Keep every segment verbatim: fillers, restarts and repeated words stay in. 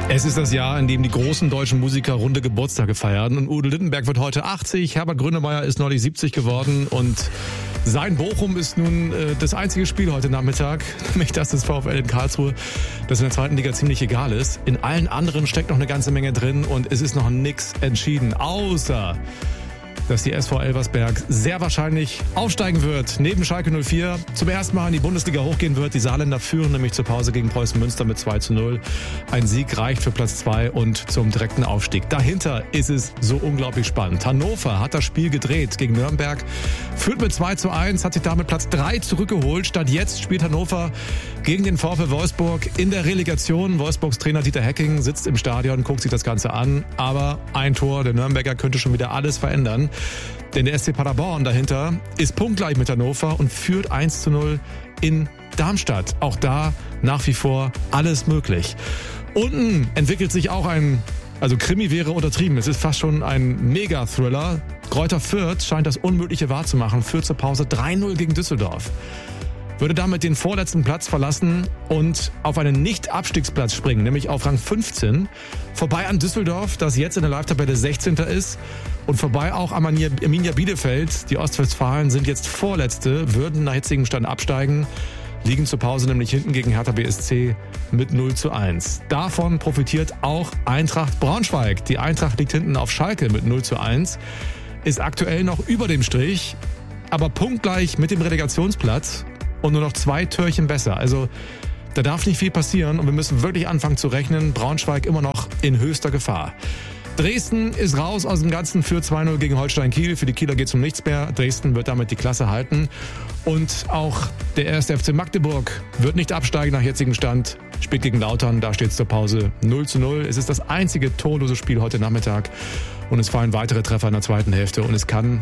Es ist das Jahr, in dem die großen deutschen Musiker runde Geburtstage feiern. Und Udo Lindenberg wird heute achtzig, Herbert Grönemeyer ist neulich siebzig geworden und sein Bochum ist nun äh, das einzige Spiel heute Nachmittag, nämlich das des VfL in Karlsruhe, das in der zweiten Liga ziemlich egal ist. In allen anderen steckt noch eine ganze Menge drin und es ist noch nichts entschieden, außer dass die S V Elversberg sehr wahrscheinlich aufsteigen wird, neben Schalke null vier zum ersten Mal in die Bundesliga hochgehen wird. Die Saarländer führen nämlich zur Pause gegen Preußen Münster mit zwei zu null. Ein Sieg reicht für Platz zwei und zum direkten Aufstieg. Dahinter ist es so unglaublich spannend. Hannover hat das Spiel gedreht gegen Nürnberg, führt mit zwei zu eins, hat sich damit Platz drei zurückgeholt. Statt jetzt spielt Hannover gegen den VfL Wolfsburg in der Relegation. Wolfsburgs Trainer Dieter Hecking sitzt im Stadion, guckt sich das Ganze an. Aber ein Tor der Nürnberger könnte schon wieder alles verändern. Denn der S C Paderborn dahinter ist punktgleich mit Hannover und führt eins zu null in Darmstadt. Auch da nach wie vor alles möglich. Unten entwickelt sich auch ein, also Krimi wäre untertrieben, es ist fast schon ein Mega-Thriller. Greuther Fürth scheint das Unmögliche wahrzumachen, führt zur Pause drei null gegen Düsseldorf. Würde damit den vorletzten Platz verlassen und auf einen Nicht-Abstiegsplatz springen, nämlich auf Rang fünfzehn. Vorbei an Düsseldorf, das jetzt in der Live-Tabelle sechzehnter ist. Und vorbei auch am Arminia Bielefeld. Die Ostwestfalen sind jetzt Vorletzte, würden nach jetzigem Stand absteigen, liegen zur Pause nämlich hinten gegen Hertha B S C mit null zu eins. Davon profitiert auch Eintracht Braunschweig. Die Eintracht liegt hinten auf Schalke mit null zu eins, ist aktuell noch über dem Strich, aber punktgleich mit dem Relegationsplatz. Und nur noch zwei Törchen besser. Also da darf nicht viel passieren und wir müssen wirklich anfangen zu rechnen. Braunschweig immer noch in höchster Gefahr. Dresden ist raus aus dem Ganzen für zwei null gegen Holstein Kiel. Für die Kieler geht es um nichts mehr. Dresden wird damit die Klasse halten. Und auch der erste F C Magdeburg wird nicht absteigen nach jetzigem Stand. Spielt gegen Lautern, da steht es zur Pause null zu null. Es ist das einzige torlose Spiel heute Nachmittag. Und es fallen weitere Treffer in der zweiten Hälfte. Und es kann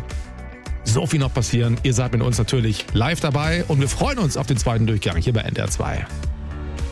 so viel noch passieren. Ihr seid mit uns natürlich live dabei und wir freuen uns auf den zweiten Durchgang hier bei N D R zwei.